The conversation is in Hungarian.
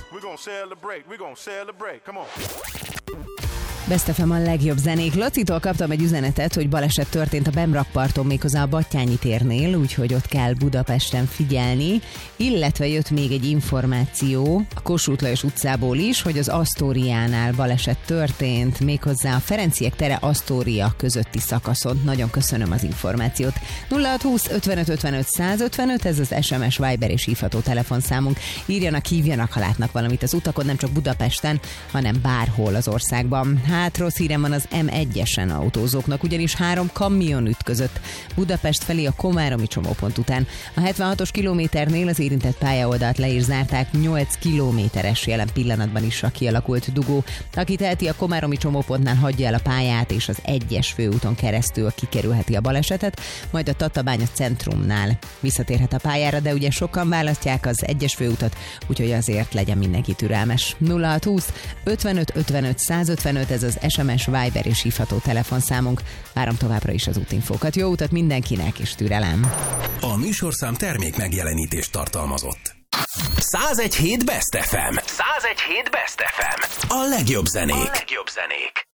We're gonna celebrate. Come on. Best FM a legjobb zenék. Lacitól kaptam egy üzenetet, hogy baleset történt a Bemrakparton, méghozzá a Battyányi térnél, úgyhogy ott kell Budapesten figyelni. Illetve jött még egy információ a Kossuth Lajos utcából is, hogy az Asztóriánál baleset történt, méghozzá a Ferenciek tere Asztória közötti szakaszon. Nagyon köszönöm az információt. 0620 55 55 155, ez az SMS, Viber és hívható telefonszámunk. Írjanak, hívjanak, ha látnak valamit az utakon, nem csak Budapesten, hanem bárhol az országban. Hát rossz hírem van az M1-esen autózóknak, ugyanis 3 kamion ütközött Budapest felé a komáromi csomópont után. A 76-os kilométernél az érintett pályaoldalt le is zárták, 8 kilométeres jelen pillanatban is a kialakult dugó. Aki teheti, a komáromi csomópontnál hagyja el a pályát, és az 1-es főúton keresztül kikerülheti a balesetet, majd a Tatabánya centrumnál visszatérhet a pályára, de ugye sokan választják az 1-es főutat, úgyhogy azért legyen mindenki türelmes. 0620 55 55 155, ez az SMS, Viber és hívható telefonszámunk. Várom továbbra is az útinfókat. Jó utat mindenkinek, és türelem! A műsorszám termék megjelenítést tartalmazott. 101.7 Best FM. 101.7 Best FM. A legjobb zenék.